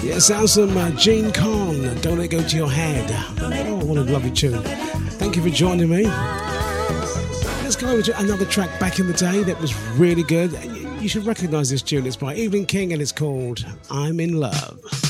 Sounds some Gene Con, Don't Let It Go to Your Head. Oh, what a lovely tune. Thank you for joining me. Let's go over to another track back in the day that was really good. You should recognise this tune. It's by Evelyn King and it's called I'm in Love.